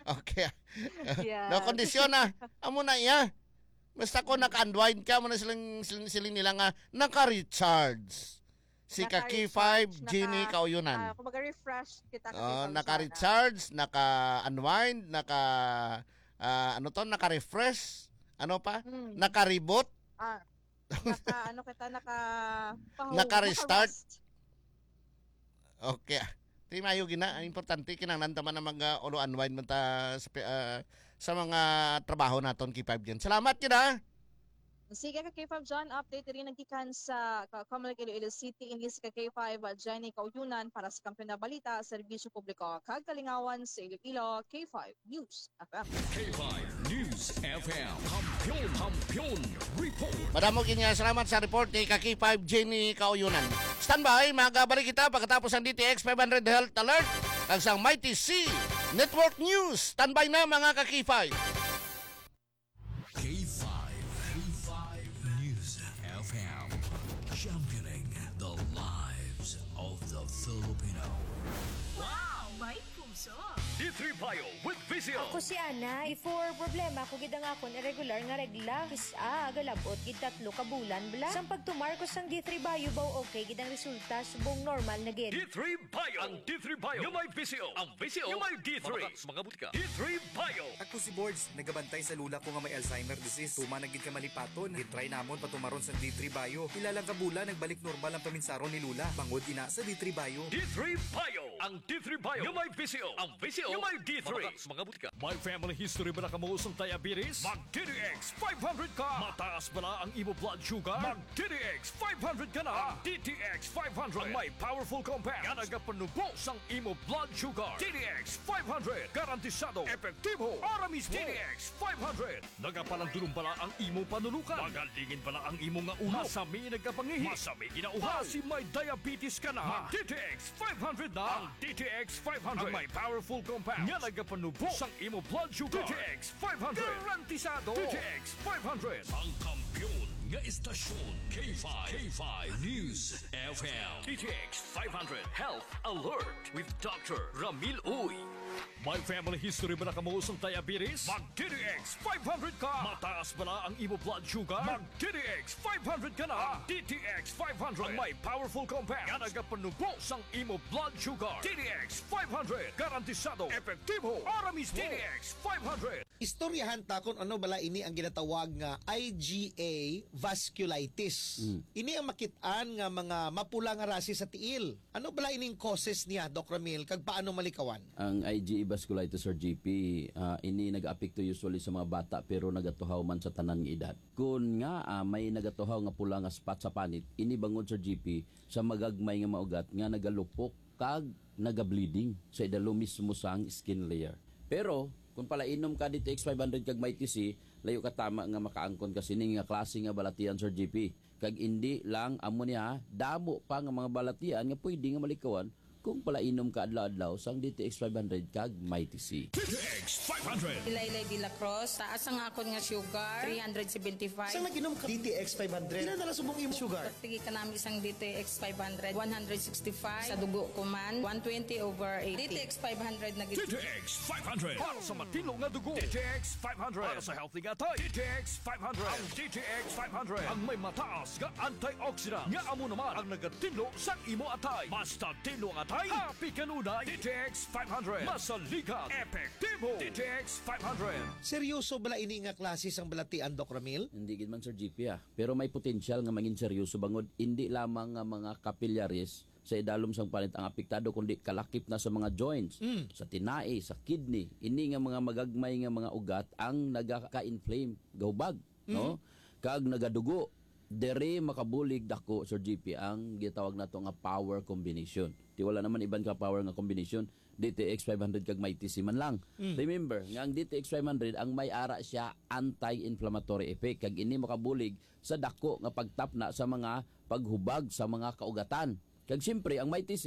Okay. No Yes. kondisyon na. Amo na iya. Basta ko naka-unwind ka mo na siling nila nga naka-recharge. Si Kaki 5 Genie Kauyunan. Kumbaga refresh kita ka Naka-recharge, naka-unwind, naka-refresh, ano pa? Naka-reboot, naka-restart. Okay. Di mayo gina, ang importante kinahanglan ta man na mag-unwind man ta sa mga trabaho naton Ki 5 Gen. Salamat kina. Sige ka K5 John, update rin nagkikan sa Comelec Iloilo City inis ka K5 Jenny Kauyunan para sa kampiyon na balita, serbisyo publiko kag kalingawan sa Iloilo K5 News FM. K5 News FM. Kampiyon report. Madamo kini salamat sa report ni Kaki 5 Jenny Kauyunan. Standby, magabalik kita pagkatapos ng DTX 500 Health Alert kag sang Mighty C Network News. Standby na mga Kaki 5. K5 News FM. Championing the lives of the Filipino. Wow! May puso! D3 Bio with Visio. Ako si Ana, before problema ko gid ang akon irregular nga regla. Kisa galabot gid 3 ka bulan bla. Sang pagtumar ko sang D3 Bio baw okay gid ang resulta subong normal na gid. D3 Bio. Ang D3 Bio. Yung may Visio. Ang Visio. Yung may D3. Mga butika. D3 Bio. Ako si Boards, nagabantay sa lula ko nga may Alzheimer disease. Tuma nagid ka malipaton. Gitry namon patumaron sa D3 Bio. Ilang kabula nagbalik normal ang paminsaron ni lula. Bangod ina sa D3 Bio. D3 Bio. Ang D3 Bio. Yung may Visio. Ang Visio. Yung may D3. Mga butika. May family history ba na kamuusong diabetes? Mag DTX 500 ka. Mataas ba na ang imo blood sugar? Mag DTX 500 ka na. DTX 500. Ang may powerful compound. Nga nagapanubos ang imo blood sugar. DTX 500. Garantisado. Epektibo. Aramis DTX 500. Nagapalandulong pala ang imo panulukan. Magalingin pala ang imo nga ulo. Masami nagkapangihi. Masami ginauhaw. Si may diabetes ka na. Mag DTX 500 na. Ang DTX 500. Ang may powerful compound. Nga nagapanubos ang imo blood sugar. DTX 500. Garantisado. DTX 500. Ang kampiyon nga istasyon. K5. K5 News FM. DTX 500 Health Alert with Dr. Ramil Uy. May family history ba na kamuusong diabetes? Mag DTX 500 ka. Mataas ba na ang imo blood sugar? Mag DTX 500 ka na. DTX 500. Ang may powerful compound. Nga nagapanubos ang imo blood sugar. DTX 500. Garantisado. Epektibo. Aramis DTX 500. Istoryahan ta kung ano bala ini ang ginatawag nga IgA vasculitis. Ini ang makitaan nga mga mapula nga rasi sa tiil. Ano bala ining causes niya, Doc Ramil, kag paano malikawan? Ang IgA vasculitis or GP, ini nag-apekto usually sa mga bata pero nagatuhaw man sa tanan nga edad. Kung nga may nagatuhaw nga pula nga spot sa panit, ini bangod sa GP sa magagmay nga maugat nga nagalupok kag naga-bleeding sa idalo mismo sang skin layer. Pero kung pala inom ka DTX 500 kag Mighty C, layo ka tama nga makaangkon kasi ning nga klase nga balatian Sir GP. Kag hindi lang amo niya damo pa nga mga balatian nga pwede nga malikawan kung pala inom ka adlaw-adlaw sang DTX 500 kag Mighty C. DTX 500. Ilaylay de la Cruz, taas ang akon nga sugar, 375. Sa nag-inom ka DTX 500, ilan na subong imo sugar? Tigi ka namin isang DTX 500, 165. Sa dugo ko man, 120/80. DTX 500 na gito. DTX 500. Para sa matino nga dugo. DTX 500. Para sa healthy nga tay. DTX 500. Ang DTX 500. Ang may mataas nga antioxidant. Nga amo naman ang nagatino sa imo atay. Basta tino ang atay. Happy kanunay. DTX 500. Masalikat. Epektibo. DTX 500. Seryoso bala ini nga klase sang balatian, Doc Ramil? Hindi gid man Sir GP pero may potensyal nga mangin seryoso bangod hindi lamang nga mga capillaries sa idalom sang panit ang apektado kundi kalakip na sa mga joints, sa tinai, sa kidney. Ini nga mga magagmay nga mga ugat ang nagaka-inflame, gahubag, no? Kag nagadugo. Dere makabulig dako Sir GP ang gitawag nato nga power combination. Di wala naman iban ka power nga combination. DTX 500 kag Mighty C man lang. Remember, nga ang DTX 500 ang may ara siya anti-inflammatory effect kag ini makabulig sa dako nga pagtapna sa mga paghubag sa mga kaugatan. Kag siyempre ang Mighty C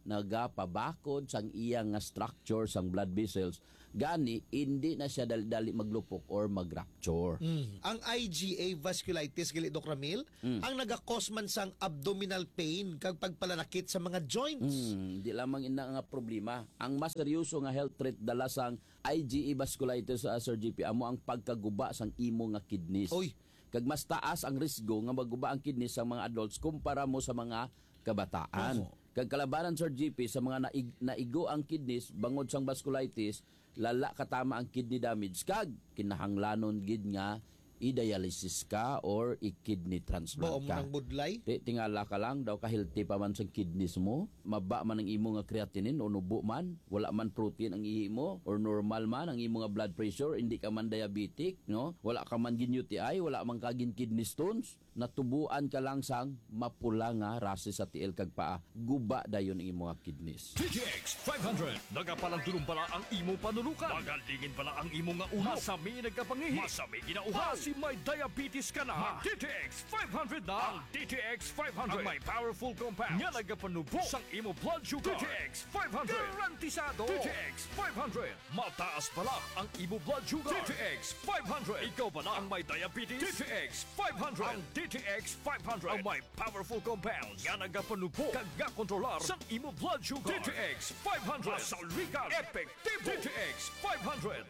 nagapabakod sang iyang nga structure sang blood vessels, gani hindi na siya dali maglupok or mag-rupture. Ang IgA vasculitis gali Dr. Ramil, ang naga-cause man sang abdominal pain kag pagpalanakit sa mga joints. Di lamang ina nga problema. Ang mas seryoso nga health threat dala sang IgA vasculitis sa Sir GP amo ang pagkaguba sang imo nga kidneys. Oy. Kag mas taas ang risgo nga maguba ang kidneys sa mga adults kumpara mo sa mga kabataan. Kag kalabanan Sir GP sa mga naigo ang kidneys bangod sang vasculitis, lala katama ang kidney damage kag kinahanglanon gid nga i-dialysis ka or i-kidney transplant Bao mo ka. ng budlay. Tingala ka lang daw ka-healthy pa man sa kidneys mo, maba man ang imo nga creatinine o nubo man, wala man protein ang ihi mo or normal man ang imo nga blood pressure, hindi ka man diabetic, no? Wala ka man gin UTI, wala man ka gin kidney stones, natubuan ka lang sang mapula nga rases sa tiil kag paa, guba dayon ang imo nga kidneys. DTX 500. Nagapalandulong pala ang imo panulukan. Magalingin pala ang imo nga ulo. Masami nagkapangihi. Masami ginauhaw. Si may diabetes ka na. DTX 500 na. Ang DTX 500. Ang may powerful compounds. Nga nagapanubo sang imo blood sugar. DTX 500. Garantisado. DTX 500. Mataas pala ang imo blood sugar. DTX 500. Ikaw pala ang may diabetes. DTX 500. Ang DTX 500 ang may powerful compounds nga nagapanubo kag kontrolar sa imo blood sugar. DTX 500 masaligan epektibo. DTX 500.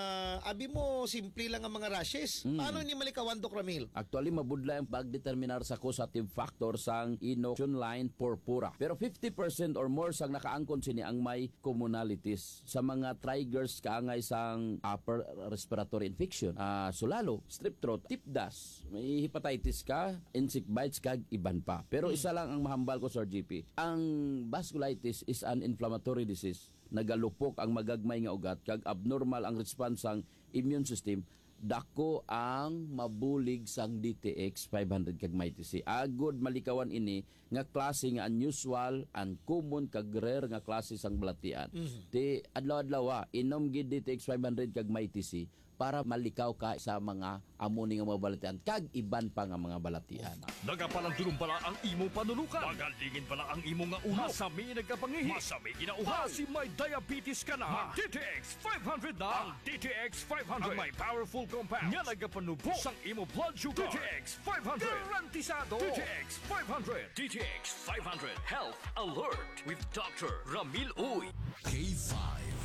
Abi mo simple lang ang mga rashes. Paano ni malikawan Dr. Ramil? Actually, mabudla ang pagdeterminar sa causative factor sang inoculation line purpura. Pero 50% or more sang nakaangkon sini ang may commonalities. Sa mga triggers kaangay sang upper respiratory infection, sulalo, strep throat, tip dust, may hepatitis ka, insect bites kag iban pa. Pero isa lang ang mahambal ko Sir GP. Ang vasculitis is an inflammatory disease. Nagalupok ang magagmay nga ugat kag abnormal ang response sang immune system. Dako ang mabulig sang DTX 500 kag MyTC. Agod malikawan ini nga klase nga unusual, uncommon kag rare nga klase sang balatian. Ti adlaw-adlaw inom gid DTX 500 kag MyTC para malikaw ka sa mga amuni nga mga balatian kag iban pa nga mga balatian. Nagapalandulong pala ang imo panulukan. Magalingin pala ang imo nga ulo. Masami nagkapangihi. Masami ginauhaw. Si may diabetes ka na. DTX 500 na. Ang DTX 500 ang may powerful compounds nga nagapanubo sang imo blood sugar. DTX 500 garantisado. DTX 500. DTX 500 Health Alert with Dr. Ramil Uy. K5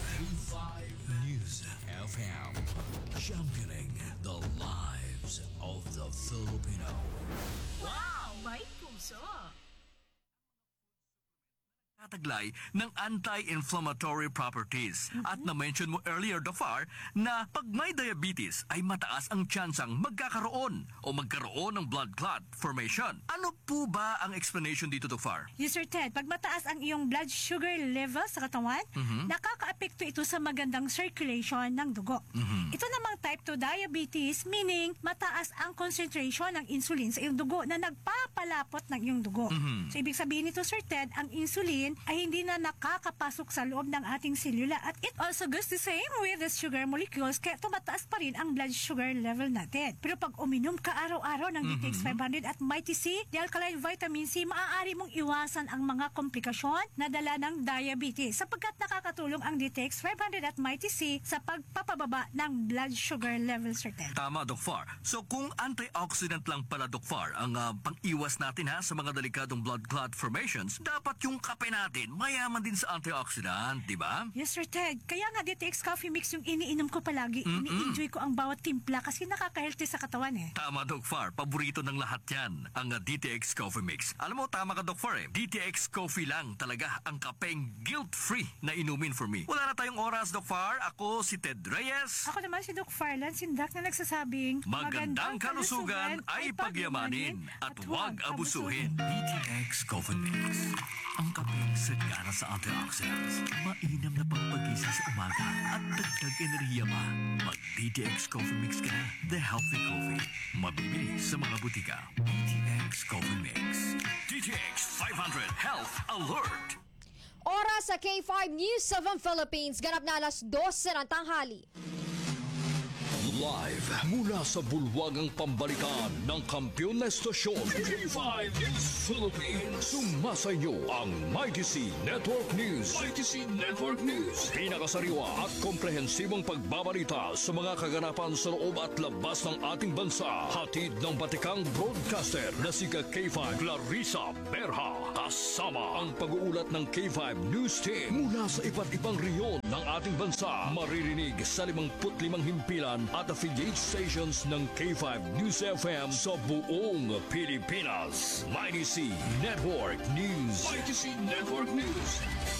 News FM, championing the lives of the Filipino. Wow! May puso! Taglay ng anti-inflammatory properties. At na-mention mo earlier, Dr. na pag may diabetes ay mataas ang tsansang magkakaroon o magkaroon ng blood clot formation. Ano po ba ang explanation dito, Dr.? Yes, Sir Ted. Pag mataas ang iyong blood sugar level sa katawan, nakaka-apekto ito sa magandang circulation ng dugo. Ito namang type 2 diabetes, meaning mataas ang concentration ng insulin sa iyong dugo na nagpapalapot ng iyong dugo. So, ibig sabihin nito, Sir Ted, ang insulin ay hindi na nakakapasok sa loob ng ating selula at it also goes the same with the sugar molecules kaya tumataas pa rin ang blood sugar level natin. Pero pag uminom ka araw-araw ng DTX 500 at MyTC, the alkaline vitamin C, maaari mong iwasan ang mga komplikasyon na dala ng diabetes sapagkat nakakatulong ang DTX 500 at MyTC sa pagpapababa ng blood sugar level, Sir Ted. Tama, Dr. So kung antioxidant lang pala, Dr., ang pang-iwas natin sa mga delikadong blood clot formations, dapat yung kape natin mayaman din sa antioxidant, di ba? Yes, Sir Ted. Kaya nga DTX Coffee Mix yung iniinom ko palagi. Ini-enjoy ko ang bawat timpla kasi nakaka-healthy sa katawan eh. Tama, Dr. Paborito ng lahat yan, ang DTX Coffee Mix. Alam mo, tama ka, Dr. DTX Coffee lang talaga ang kapeng guilt-free na inumin for me. Wala na tayong oras, Dr. Ako si Ted Reyes. Ako naman si Doc Farlan Sindak na nagsasabing magandang kalusugan ay pagyamanin at huwag abusuhin. DTX Coffee Mix. Ang kapeng sagana sa antioxidants, mainam na pangpagising sa umaga at dagdag enerhiya pa. Mag-DTX Coffee Mix ka na, the healthy coffee. Mabibili sa mga butika. DTX Coffee Mix. DTX 500 Health Alert. Oras sa K5 News 7 Philippines, ganap na alas 12 ng tanghali. Live mula sa bulwagang pambalikan ng kampiyon na estasyon K5 News Philippines. Sumasayo ang Mighty C Network News. Mighty C Network News. Pinakasariwa at komprehensibong pagbabalita sa mga kaganapan sa loob at labas ng ating bansa. Hatid ng batikang broadcaster na si K5 Clarissa Berha. Kasama ang pag-uulat ng K5 News Team mula sa iba't ibang reyon ng ating bansa. Maririnig sa 55 himpilan at affiliate stations ng K5 News FM sa buong Pilipinas. Mighty C Network News. Mighty C Network News.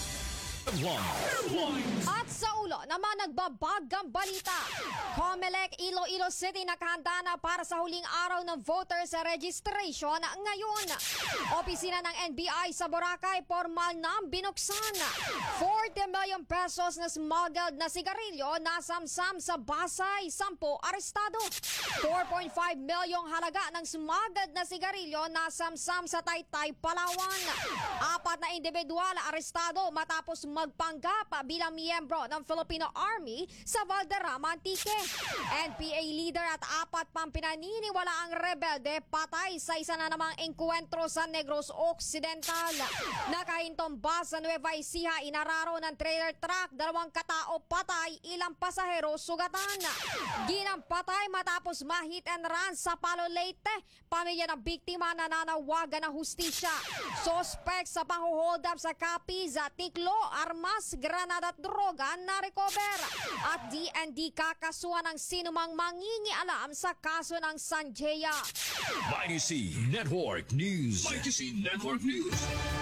At sa ulo naman nagbabagang balita. Comelec Iloilo City nakahanda na para sa huling araw ng voters registration ngayon. Opisina ng NBI sa Boracay formal na binuksan. 40 million pesos na smuggled na sigarilyo nasamsam sa Basay, 10 arestado. 4.5 milyong halaga ng smuggled na sigarilyo nasamsam sa Taytay, Palawan. 4 na individual arestado matapos magpanggap bilang miyembro ng Filipino Army sa Valderrama, Antique. NPA leader at 4 pang pinaniniwala ang rebelde patay sa isa na namang engkwentro sa Negros Occidental. Nakahintong bus sa Nueva Ecija, inararo ng trailer truck, 2 katao patay, ilang pasahero sugatan. Ginampatay matapos ma-hit and run sa Palo Leyte. Pamilya ng biktima nananawagan ng hustisya. Suspect sa pang-hold up sa Capiz, Tiklo, armas, granada at droga na recover. At DND kakasuhan ng sinumang mangingialam sa kaso ng Sanjaya. Mighty C Network News. Mighty C Network News.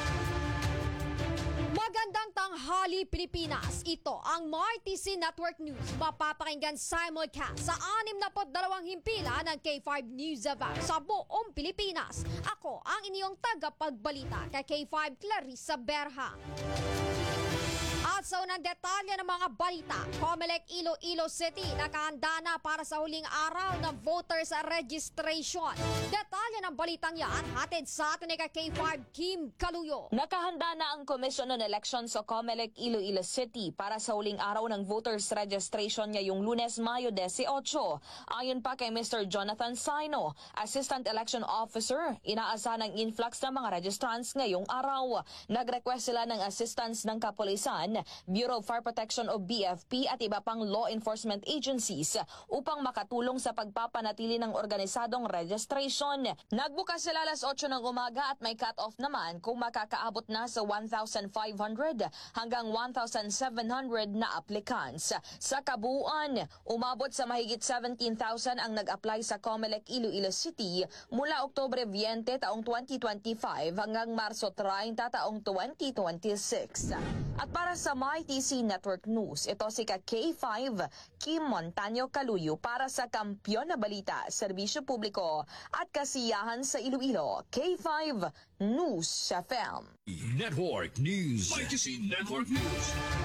Magandang tanghali, Pilipinas. Ito ang Mighty C Network News. Mapapakinggan simulcast sa 62 himpila ng K5 News sa buong Pilipinas. Ako ang inyong tagapagbalita kay K5 Clarissa Berha. At sa unang detalye ng mga balita, Comelec Iloilo City nakahanda na para sa huling araw ng voters registration. Detalye ng balitang yan, hatid sa atin ni K5 Kim Kaluyo. Nakahanda na ang Commission on Elections sa Comelec Iloilo City para sa huling araw ng voters registration ngayong Lunes, Mayo 18. Ayon pa kay Mr. Jonathan Saino, Assistant Election Officer, inaasahan ang influx ng mga registrants ngayong araw. Nag-request sila ng assistance ng kapulisan, Bureau of Fire Protection o BFP at iba pang law enforcement agencies upang makatulong sa pagpapanatili ng organisadong registration. Nagbukas sila alas 8 ng umaga at may cut-off naman kung makakaabot na sa 1,500 hanggang 1,700 na applicants. Sa kabuuan, umabot sa mahigit 17,000 ang nag-apply sa Comelec Iloilo City mula Oktubre 20 taong 2025 hanggang Marso 30 taong 2026. At para sa Mighty C Network News, ito si K5 Kim Montaño Kaluyo para sa Kampiyon na Balita, Serbisyo Publiko at Kasiyahan sa Iloilo, K5 News FM. Network News. Mighty C Network News.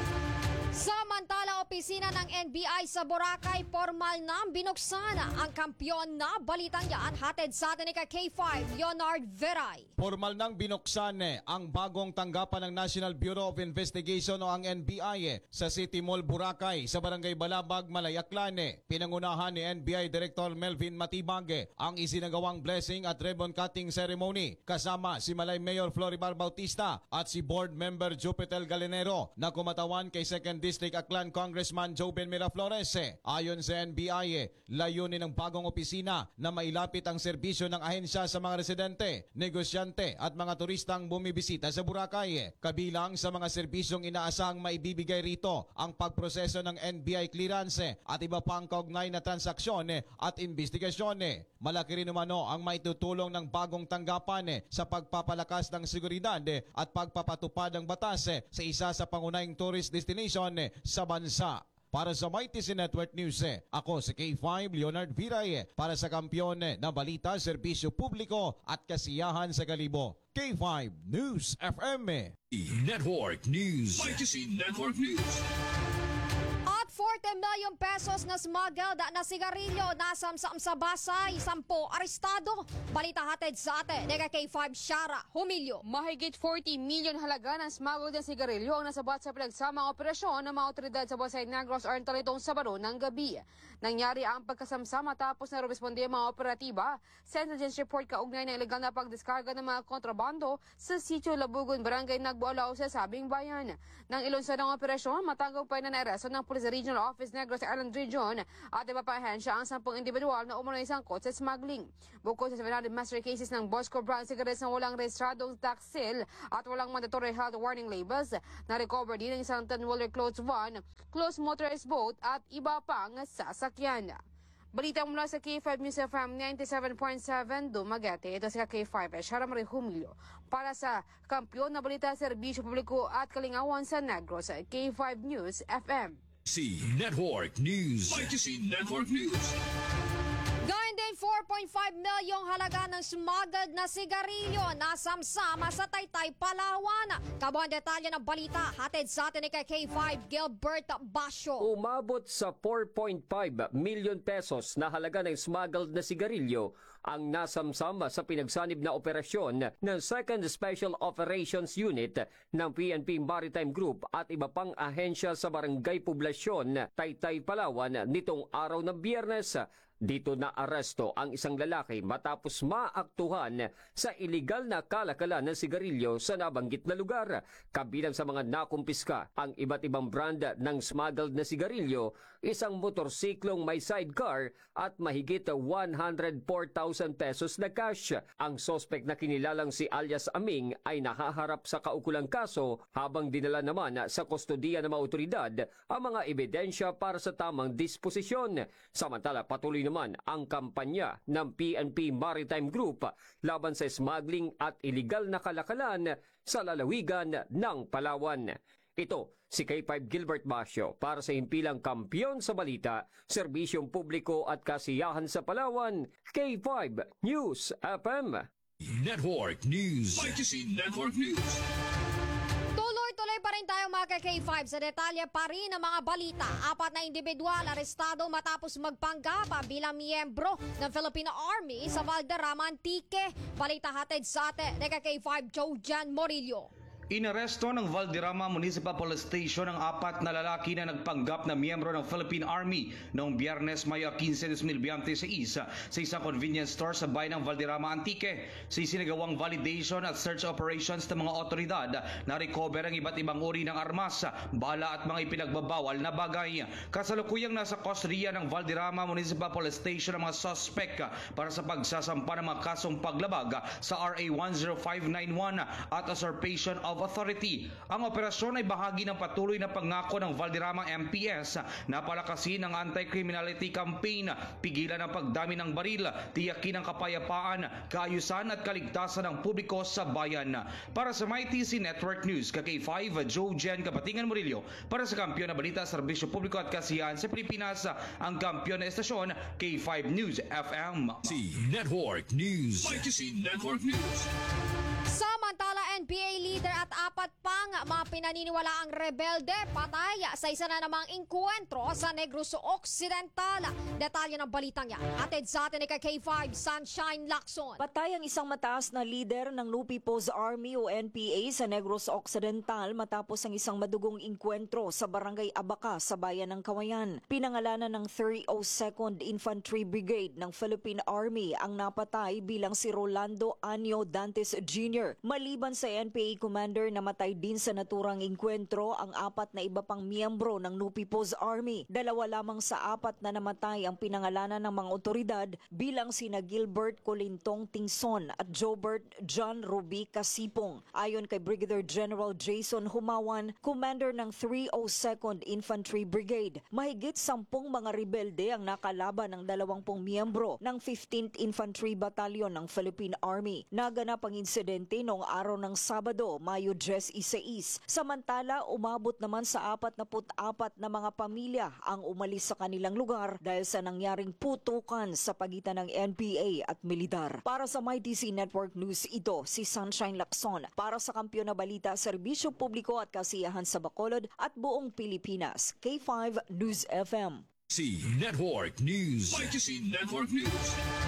Samantala, opisina ng NBI sa Boracay formal na binuksan ang kampiyon na balitang yan. Hatid sa atin ni K5 Leonard Veray. Formal nang binuksan ang bagong tanggapan ng National Bureau of Investigation o ang NBI sa City Mall, Boracay sa Barangay Balabag, Malayaklan. Pinangunahan ni NBI Director Melvin Matibag ang isinagawang blessing at ribbon cutting ceremony kasama si Malay Mayor Floribar Bautista at si Board Member Jupiter Galinero na kumatawan kay Second District Aklan Congressman Joven Miraflores. Ayon sa NBI, layunin ng bagong opisina na mailapit ang serbisyo ng ahensya sa mga residente, negosyante at mga turistang bumibisita sa Boracay. Kabilang sa mga serbisyong inaasahang maibibigay rito ang pagproseso ng NBI clearance at iba pang kaugnay na transaksyon at investigasyon. Malaki rin umano ang maitutulong ng bagong tanggapan sa pagpapalakas ng seguridad at pagpapatupad ng batas sa isa sa pangunahing tourist destination sa bansa. Para sa Mighty C Network News, ako si K5 Leonard Viray para sa Kampiyon na Balita, Serbisyo Publiko at Kasiyahan sa Kalibo. K5 News FM. Network News. Mighty C Network News. At 40 million pesos na smuggled na sigarilyo nasamsam sa Basay, 10 arestado. Balita hatid sa atin, Nega K5 Shara Humilio. Mahigit 40 million halaga ng smuggled na sigarilyo ang nasabat sa pinagsamang operasyon ng mga otoridad sa Basay Negros Oriental nitong Sabado ng gabi. Nangyari ang pagkasamsam matapos na responde ang mga operatiba sa intelligence report kaugnay ng ilegal na pagdiskarga ng mga kontrabando sa sitio Labugon, Barangay Nagbualaw sa sabing bayan. Nang ilunsad ang operasyon, matagumpay na naresto ng Police Regional Office Negros Island Region at iba pa ahensya ang 10 individual na umunoy sangkot sa smuggling. Bukod sa 700 master cases ng Bosco brand cigarettes na walang rehistradong tax seal at walang mandatory health warning labels, na-recover din ang isang 10-wheeler closed van, closed motorized boat at iba pang sasakyan. Balita mula sa K5 News FM 97.7 Dumaguete. Ito si K5 Shara Marie Humilio para sa Kampiyon na Balita, Serbisyo Publiko at Kalingawan sa Negros, K5 News FM. C Network News. YTC Network News. Gayun din 4.5 milyong halaga ng smuggled na sigarilyo nasamsama sa Taytay, Palawan. Kabuang detalye ng balita hatid sa atin ni K5 Gilbert Basyo. Umabot sa 4.5 million pesos na halaga ng smuggled na sigarilyo ang nasamsama sa pinagsanib na operasyon ng 2nd Special Operations Unit ng PNP Maritime Group at iba pang ahensya sa Barangay Poblasyon, Taytay, Palawan nitong araw ng Biyernes. Dito na aresto ang isang lalaki matapos maaktuhan sa iligal na kalakalan ng sigarilyo sa nabanggit na lugar. Kabilang sa mga nakumpiska ang iba't ibang brand ng smuggled na sigarilyo, isang motorsiklong may sidecar at mahigit 104,000 pesos na cash. Ang sospek na kinilalang si alias Aming ay nahaharap sa kaukulang kaso habang dinala naman sa kustodiya ng mga otoridad ang mga ebidensya para sa tamang disposisyon. Samantala patuloy naman ang kampanya ng PNP Maritime Group laban sa smuggling at iligal na kalakalan sa lalawigan ng Palawan. Ito si K5 Gilbert Basyo para sa himpilang Kampiyon sa Balita, Serbisyong Publiko at Kasiyahan sa Palawan, K5 News FM. Network News. YTC Network News. Tuloy pa rin tayo mga K5 sa detalye pa rin ng mga balita. 4 na individual arestado matapos magpanggap bilang miyembro ng Philippine Army sa Valderrama, Antique. Balita hatid sa atin ni K5 Jojan Morillo. Inaresto ng Valderrama Municipal Police Station ang 4 na lalaki na nagpanggap na miyembro ng Philippine Army noong Biyernes, Mayo 15, 2026 sa isang convenience store sa bayan ng Valderrama, Antique. Sa isinagawang validation at search operations ng mga otoridad, na-recover ang iba't ibang uri ng armas, bala at mga ipinagbabawal na bagay. Kasalukuyang nasa kustodiya ng Valderrama Municipal Police Station ang mga suspect para sa pagsasampa ng mga kasong paglabag sa RA 10591 at usurpation of authority. Ang operasyon ay bahagi ng patuloy na pangako ng Valderrama MPS na palakasin ang anti-criminality campaign, pigilan ang pagdami ng baril, tiyakin ang kapayapaan, kaayusan at kaligtasan ng publiko sa bayan. Para sa MyTC Network News, K5 Jojan Kapatingan Murillo para sa Kampiyon na Balita, Serbisyo Publiko at Kasiyahan sa Pilipinas, ang kampiyon na estasyon K5 News FM. C Network News. YTC Network News. Samantala, NPA leader at 4 pang mga pinaniniwalaang rebelde patay sa isa na namang inkwentro sa Negros Occidental. Detalye ng balitang yan atid sa atin ni K5 Sunshine Lacson. Patay ang isang mataas na leader ng New People's Army o NPA sa Negros Occidental matapos ang isang madugong inkwentro sa Barangay Abaca sa bayan ng Kawayan. Pinangalanan ng 302nd Infantry Brigade ng Philippine Army ang napatay bilang si Rolando Anyo Dantes Jr. Maliban sa NPA commander, namatay din sa naturang inkwentro ang 4 na iba pang miyembro ng New People's Army. 2 lamang sa 4 na namatay ang pinangalanan ng mga otoridad bilang sina Gilbert Colintong Tingson at Jobert John Ruby Kasipong. Ayon kay Brigadier General Jason Humawan, commander ng 302nd Infantry Brigade, mahigit 10 mga rebelde ang nakalaban ng 20 miyembro ng 15th Infantry Battalion ng Philippine Army. Naganap ang insidente noong araw ng Sabado, Mayo 16, Samantala, umabot naman sa 44 na mga pamilya ang umalis sa kanilang lugar dahil sa nangyaring putukan sa pagitan ng NPA at militar. Para sa MyTC Network News, ito si Sunshine Lacson. Para sa Kampiyon na Balita, Serbisyo Publiko at Kasiyahan sa Bacolod at buong Pilipinas, K5 News FM. Network News. MyTC Network News.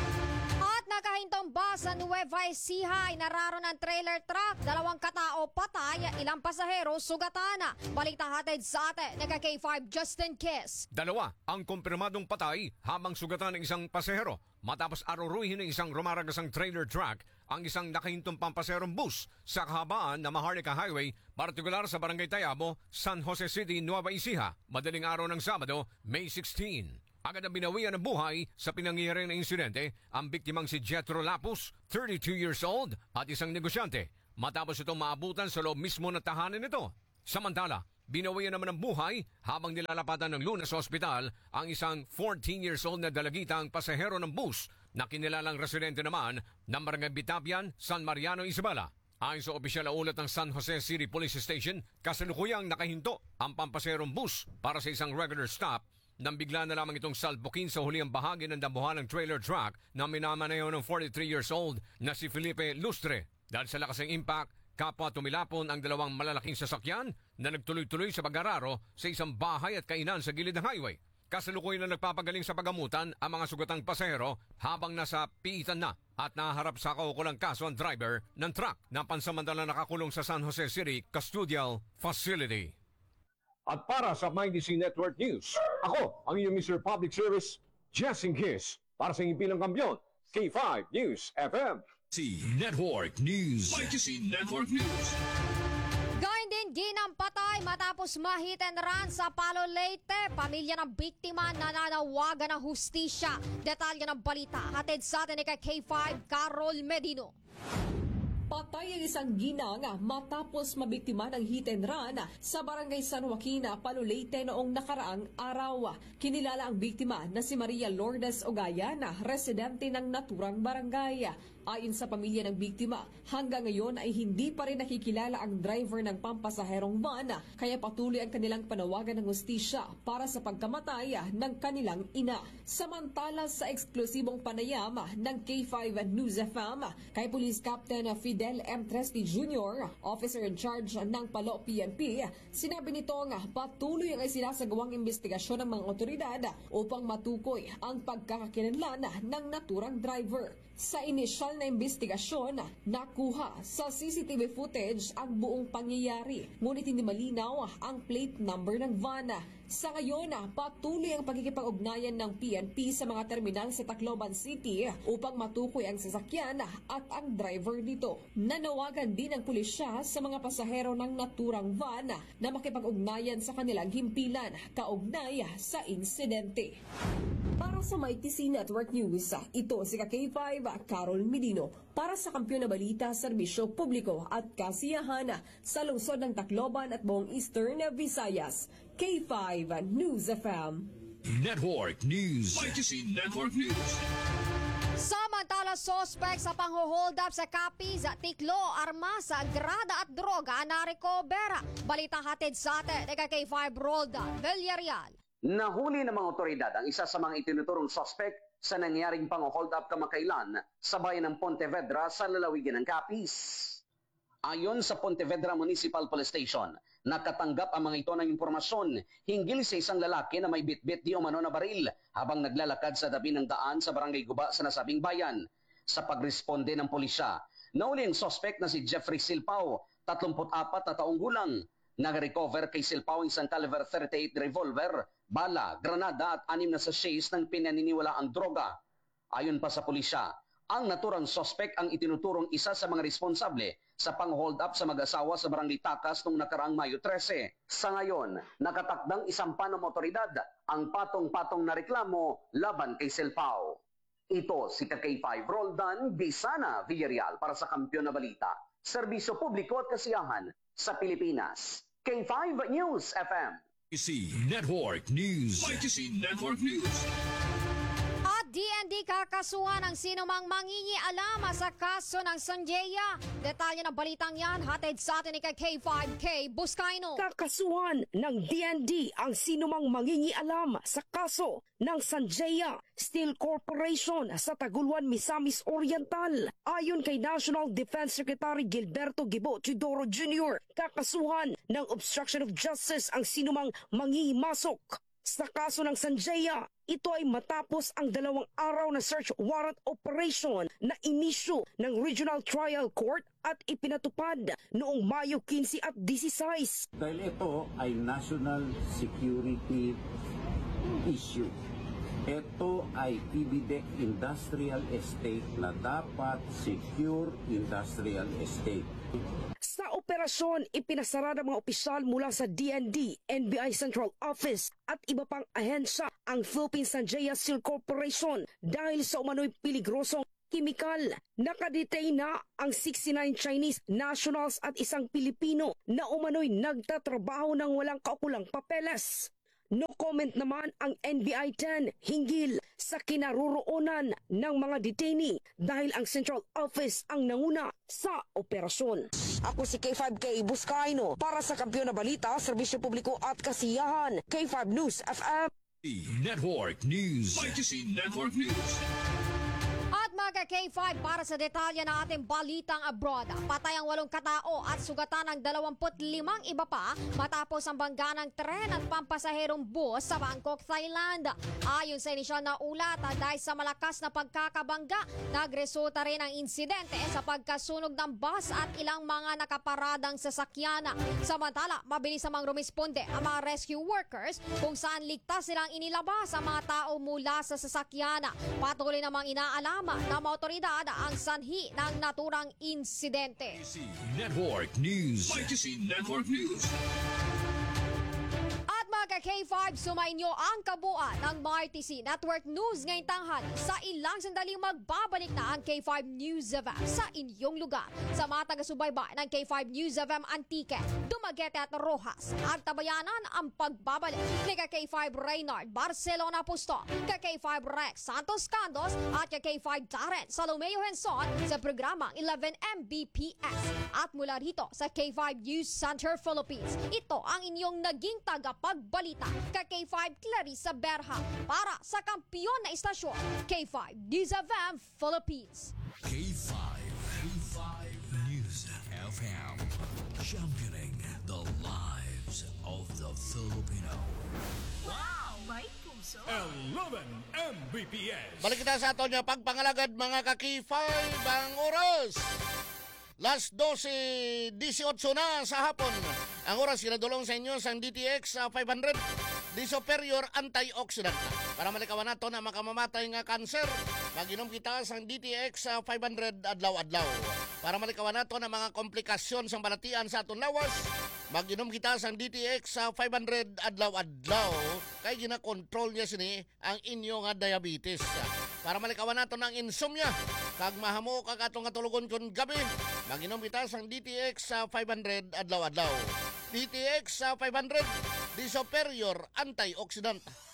At nakahintong ba sa Nueva Ecija ay nararo ng trailer truck, 2 katao patay, ilang pasahero sugatan. Balita hatid sa atin, nagka-K5 Justin Kiss. 2 ang kumpirmadong patay habang sugatan ng isang pasahero matapos aruruhin ng isang rumaragasang trailer truck ang isang nakahintong pampaserong bus sa kahabaan ng Maharlika Highway, partikular sa Barangay Tayabo, San Jose City, Nueva Ecija, madaling araw ng Sabado, May 16. Agad ang binawian ng buhay sa pinangyari ng insidente ang biktimang si Jetro Lapus, 32 years old, at isang negosyante, matapos itong maabutan sa loob mismo ng tahanan nito. Samantala, binawian naman ng buhay habang nilalapatan ng Lunes sa ospital ang isang 14 years old na dalagitang pasahero ng bus na kinilalang residente naman ng Barangay Bitapian, San Mariano, Isabela. Ayon sa opisyal na ulat ng San Jose City Police Station, kasalukuyang nakahinto ang pampaserong bus para sa isang regular stop nang bigla na lamang itong salpukin sa huliang bahagi ng dambuhan ng trailer truck na minamaneho ng 43 years old na si Felipe Lustre. Dahil sa lakas ng impact, kapwa tumilapon ang 2 malalaking sasakyan na nagtuloy-tuloy sa pag-araro sa isang bahay at kainan sa gilid ng highway. Kasalukuyan na nagpapagaling sa pagamutan ang mga sugatang pasahero habang nasa piitan na at naharap sa kaukulang kaso ang driver ng truck na pansamantala nakakulong sa San Jose City Custodial Facility. At para sa MyTC Network News, ako ang inyong Mr. Public Service, Justin Kiss, para sa impilang kampiyon, K5 News FM. Network News. MyTC Network News. Gayun din ginampatay matapos ma-hit and run sa Palo Leyte. Pamilya ng biktima nananawagan ng hustisya. Detalye ng balita hatid sa atin ni K5 Carol Medino. Patay ang isang ginang matapos mabiktima ng hit and run sa Barangay San Joaquin, Palo Leyte noong nakaraang araw. Kinilala ang biktima na si Maria Lourdes Ogayana, residente ng naturang barangay. Ayon sa pamilya ng biktima, hanggang ngayon ay hindi pa rin nakikilala ang driver ng pampasaherong van, kaya patuloy ang kanilang panawagan ng hustisya para sa pagkamatay ng kanilang ina. Samantala sa eksklusibong panayam ng K5 News FM, kay Police Captain Fidel M. Tresti Jr., officer in charge ng Palo PNP, sinabi nito nga patuloy ang isinasagawang investigasyon ng mga otoridad upang matukoy ang pagkakakilanlan ng naturang driver. Sa inisyal na investigasyon, nakuha sa CCTV footage ang buong pangyayari, ngunit hindi malinaw ang plate number ng van. Sa ngayon, patuloy ang pagkikipag-ugnayan ng PNP sa mga terminal sa Tacloban City upang matukoy ang sasakyan at ang driver nito. Nanawagan din ang pulisya sa mga pasahero ng naturang van na makipag-ugnayan sa kanilang himpilan kaugnay sa insidente. Para sa MyTC Network News, ito si K5 Carol Medino para sa Kampiyon na Balita, Serbisyo Publiko at Kasiyahan sa lungsod ng Tacloban at buong Eastern Visayas. K5 News FM. Network News. MyTC Network News. Samantala, sospek sa pang-hold up sa Capiz, Tiklo, armas, grada at droga na recover. Balita hatid sa atin, K5 Rolda Villarreal. Nahuli ng mga otoridad ang isa sa mga itinuturong suspect sa nangyaring pang-hold up kamakailan sa bayan ng Pontevedra sa lalawigan ng Capiz. Ayon sa Pontevedra Municipal Police Station, nakatanggap ang mga ito ng impormasyon hinggil sa isang lalaki na may bitbit di umano na baril habang naglalakad sa tabi ng daan sa Barangay Guba sa nasabing bayan. Sa pagresponde ng pulisya, nahuli ang suspect na si Jeffrey Silpao, 34 na taong gulang. Nag-recover kay Silpao ang isang caliber 38 revolver, bala, granada at 6 na sachets ng pinaniniwalaang droga. Ayon pa sa pulisya, ang naturang suspect ang itinuturong isa sa mga responsable sa pang-hold up sa mag-asawa sa Barangay Takas noong nakaraang Mayo 13. Sa ngayon, nakatakdang isampa ng otoridad ang patong-patong na reklamo laban kay Silpao. Ito si K5 Roldan Bisana Villarreal para sa Kampiyon na Balita, Serbisyo Publiko at Kasiyahan sa Pilipinas. K5 News FM. MyTC Network News. MyTC Network News. Di DND kakasuhan ng sinumang mangingialam sa kaso ng Sanjaya. Detalye ng balitang yan, hatid sa atin ni K5K Buscaino. Kakasuhan ng DND ang sinumang mangingialam sa kaso ng Sanjaya Steel Corporation sa Taguluan, Misamis Oriental. Ayon kay National Defense Secretary Gilberto Gibo Teodoro Jr., kakasuhan ng obstruction of justice ang sinumang mangingimasok sa kaso ng Sanjaya. Ito ay matapos ang 2 araw na search warrant operation na inisyu ng Regional Trial Court at ipinatupad noong Mayo 15 at 16. Dahil ito ay national security issue. Ito ay PBDEC Industrial Estate na dapat secure industrial estate. Sa operasyon, ipinasara ng mga opisyal mula sa DND, NBI Central Office at iba pang ahensya ang Philippine Sanjaya Steel Corporation dahil sa umano'y peligrosong kimikal. Nakadetain na ang 69 Chinese nationals at isang Pilipino na umano'y nagtatrabaho ng walang kaukulang papeles. No comment naman ang NBI-10 hinggil sa kinaroroonan ng mga detainee dahil ang Central Office ang nanguna sa operasyon. Ako si K5K Buscaino para sa Kampiyon na Balita, Serbisyo Publiko at Kasiyahan, K5 News FM. Network News. YTC Network News. At mga K5 para sa detalye ng ating balitang abroad. Patay ang 8 katao at sugatan ng 25 iba pa matapos ang bangga ng tren at pampasaherong bus sa Bangkok, Thailand. Ayon sa inisyal na ulat, dahil sa malakas na pagkakabangga, nagresulta rin ang insidente sa pagkasunog ng bus at ilang mga nakaparadang sasakyan. Samantala, mabilis namang rumisponde ang mga rescue workers kung saan ligtas silang inilabas ang mga tao mula sa sasakyan. Patuloy namang inaalam ng mga otoridad ang sanhi ng naturang insidente. Network News. YTC Network News. At mga K5, sumainyo ang kabuuan ng MyTC Network News ngayong tanghali. Sa ilang sandaling magbabalik na ang K5 News FM sa inyong lugar. Sa mga taga-subaybay ng K5 News FM Antique, Dumaguete at Rojas, at tabayanan ang pagbabalik ni K5 Reynard Barcelona Pusto, K5 Rex Santos Candos at K5 Darren Salomeo Henson sa programang 11 Mbps. At mula rito sa K5 News Center Philippines, ito ang inyong naging tagapagbalita, K5 Clarissa Berha para sa kampiyon na istasyon, K5 News FM Philippines. K5 News FM. Championing the lives of the Filipino. Wow! May puso. 11 Mbps. Balik kita sa aton nga pagpangalagad mga K5 ang oras. Las 12:18 na sa hapon. Ang oras sinadulong sa inyo sa DTX 500 di superior antioxidant. Para malikawan nato na makamamatay nga kanser, mag-inom kita sa DTX 500 adlaw-adlaw. Para malikawan nato na mga komplikasyon sa balatian sa aton lawas, mag-inom kita sa DTX 500 adlaw-adlaw. Kay gina-control niya sini ang inyo nga diabetes. Para malikawan nato ng insomnia, kag mahamo kag atong katulugon kun gabi, mag-inom kita sa DTX 500 adlaw-adlaw. DTX 500 di superior antioxidant.